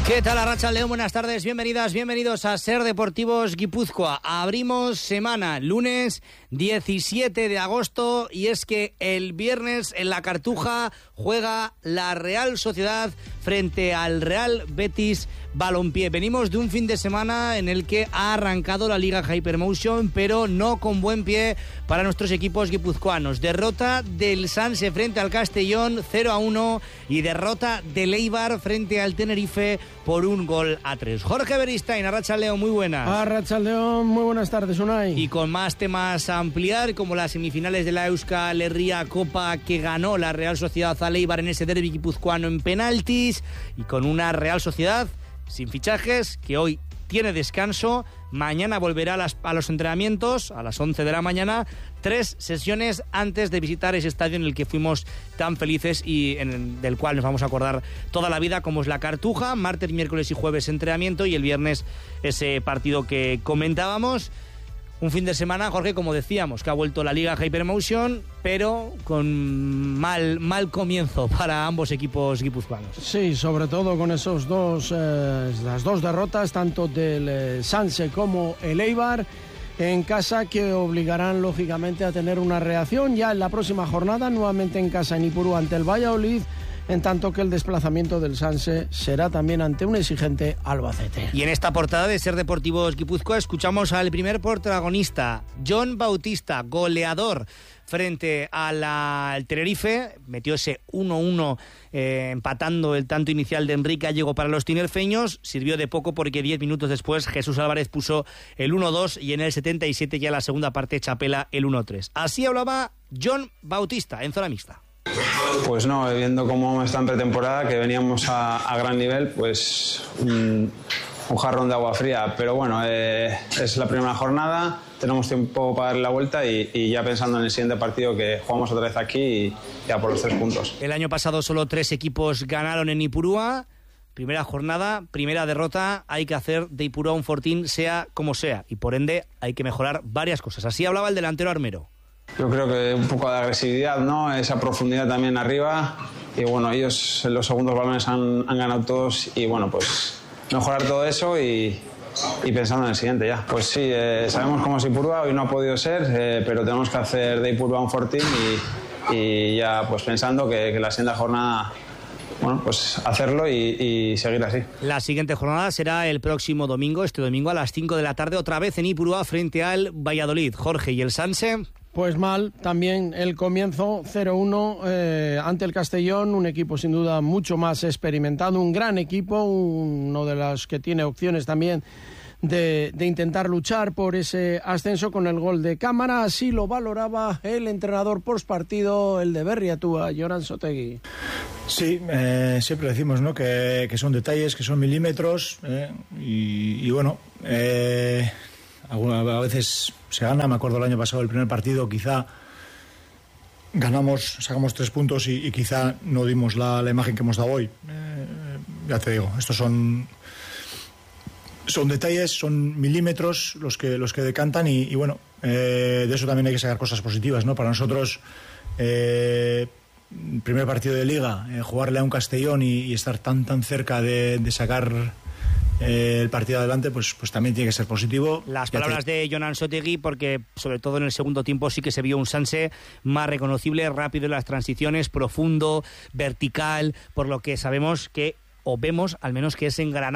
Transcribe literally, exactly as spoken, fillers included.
¿Qué tal, Arratsaldeon? Buenas tardes, bienvenidas, bienvenidos a Ser Deportivos Guipúzcoa. Abrimos semana, lunes diecisiete de agosto, y es que el viernes en la Cartuja juega la Real Sociedad frente al Real Betis Balompié. Venimos de un fin de semana en el que ha arrancado la Liga Hypermotion, pero no con buen pie para nuestros equipos guipuzcoanos. Derrota del Sanse frente al Castellón cero a uno y derrota del Eibar frente al Tenerife por un gol a tres. Jorge Beristain, Arratsaldeon, muy buenas. Arratsaldeon, muy buenas tardes, Unai. Y con más temas a ampliar, como las semifinales de la Euskal Herria Copa que ganó la Real Sociedad al Eibar en ese derbi guipuzcoano en penaltis, y con una Real Sociedad sin fichajes que hoy tiene descanso. Mañana volverá a, las, a los entrenamientos a las once de la mañana, tres sesiones antes de visitar ese estadio en el que fuimos tan felices y en el, del cual nos vamos a acordar toda la vida, como es la Cartuja. Martes, miércoles y jueves entrenamiento, y el viernes ese partido que comentábamos. Un fin de semana, Jorge, como decíamos, que ha vuelto la Liga Hypermotion, pero con mal, mal comienzo para ambos equipos guipuzcoanos. Sí, sobre todo con esos dos, eh, las dos derrotas, tanto del eh, Sanse como el Eibar en casa, que obligarán lógicamente a tener una reacción ya en la próxima jornada, nuevamente en casa en Ipurú ante el Valladolid, en tanto que el desplazamiento del Sanse será también ante un exigente Albacete. Y en esta portada de Ser Deportivos Guipúzcoa escuchamos al primer protagonista, Jon Bautista, goleador frente a la, al Tenerife. Metió ese uno uno eh, empatando el tanto inicial de Enrique Gallego para los tinerfeños. Sirvió de poco porque diez minutos después Jesús Álvarez puso el uno dos y en el setenta y siete ya la segunda parte Chapela el uno tres. Así hablaba Jon Bautista en zona mixta. Pues no, viendo cómo está en pretemporada, que veníamos a, a gran nivel, pues un, un jarrón de agua fría. Pero bueno, eh, es la primera jornada, tenemos tiempo para darle la vuelta y, y ya pensando en el siguiente partido, que jugamos otra vez aquí y ya por los tres puntos. El año pasado solo tres equipos ganaron en Ipurúa. Primera jornada, primera derrota, hay que hacer de Ipurúa un fortín sea como sea, y por ende hay que mejorar varias cosas. Así hablaba el delantero armero. Yo creo que un poco de agresividad, ¿no? Esa profundidad también arriba. Y bueno, ellos en los segundos balones han, han ganado todos. Y bueno, pues mejorar todo eso y, y pensando en el siguiente ya. Pues sí, eh, sabemos cómo es Ipurúa, hoy no ha podido ser, eh, pero tenemos que hacer de Ipurúa un fortín y, y ya pues pensando que, que la siguiente jornada, bueno, pues hacerlo y, y seguir así. La siguiente jornada será el próximo domingo, este domingo a las cinco de la tarde, otra vez en Ipurúa frente al Valladolid. Jorge, ¿y el Sanse? Pues mal, también el comienzo cero uno eh, ante el Castellón, un equipo sin duda mucho más experimentado, un gran equipo, uno de los que tiene opciones también de, de intentar luchar por ese ascenso con el gol de Cámara. Así lo valoraba el entrenador postpartido, el de Berriatúa, Jonan Sotegui. Sí, eh, siempre decimos, ¿no?, que, que son detalles, que son milímetros, eh, y, y bueno, eh, a veces se gana. Me acuerdo el año pasado, el primer partido, quizá ganamos, sacamos tres puntos y, y quizá no dimos la, la imagen que hemos dado hoy. Eh, ya te digo, estos son son detalles, son milímetros los que los que decantan y, y bueno, eh, de eso también hay que sacar cosas positivas, ¿no? Para nosotros, eh, primer partido de Liga, eh, jugarle a un Castellón y, y estar tan tan cerca de, de sacar Eh, el partido adelante, pues, pues también tiene que ser positivo. Las palabras te... de Jonan Sotegui, porque sobre todo en el segundo tiempo sí que se vio un Sanse más reconocible, rápido en las transiciones, profundo, vertical, por lo que sabemos que, o vemos al menos que es engranado